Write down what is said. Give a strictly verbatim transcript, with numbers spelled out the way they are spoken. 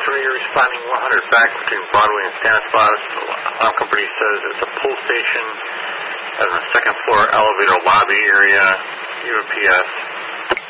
customer, you're responding one hundred back between Broadway and Stanislaus. The alarm company says it's a pull station on the second floor elevator lobby area. U P S.